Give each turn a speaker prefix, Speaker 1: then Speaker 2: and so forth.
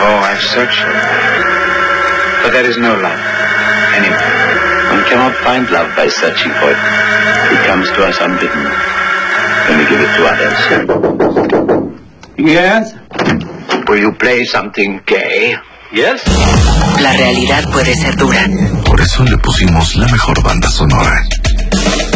Speaker 1: Oh, I've searched for it. But there is no love anywhere.
Speaker 2: One cannot find love by searching for it. It comes to us unbidden when we give it to others.
Speaker 3: Yes?
Speaker 2: Will you play something gay?
Speaker 3: Yes?
Speaker 4: La realidad puede ser dura.
Speaker 5: Por eso le pusimos la mejor banda sonora.